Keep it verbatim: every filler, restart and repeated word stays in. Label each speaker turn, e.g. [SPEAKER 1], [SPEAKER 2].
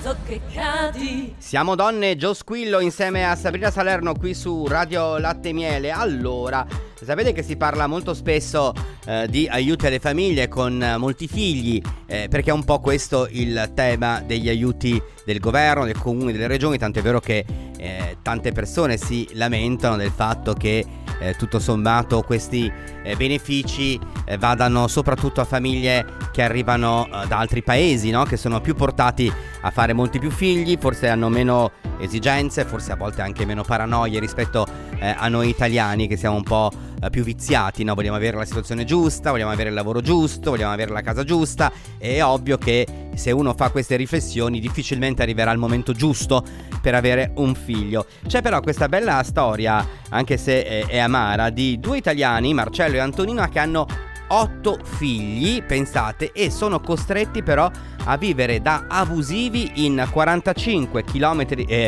[SPEAKER 1] so che cadi.
[SPEAKER 2] Siamo donne, Joe Squillo insieme a Sabrina Salerno qui su Radio Latte e Miele. Allora, sapete che si parla molto spesso eh, di aiuti alle famiglie con eh, molti figli, eh, perché è un po' questo il tema degli aiuti del governo, del comune, delle regioni, tanto è vero che eh, tante persone si lamentano del fatto che eh, tutto sommato questi eh, benefici eh, vadano soprattutto a famiglie che arrivano eh, da altri paesi, no? Che sono più portati a fare molti più figli, forse hanno meno esigenze, forse a volte anche meno paranoie rispetto eh, a noi italiani, che siamo un po' eh, più viziati, no? Vogliamo avere la situazione giusta, vogliamo avere il lavoro giusto, vogliamo avere la casa giusta. È ovvio che se uno fa queste riflessioni difficilmente arriverà il momento giusto per avere un figlio. C'è però questa bella storia, anche se è, è amara, di due italiani, Marcello e Antonino, che hanno otto figli, pensate, e sono costretti però a vivere da abusivi in quarantacinque chilometri, eh,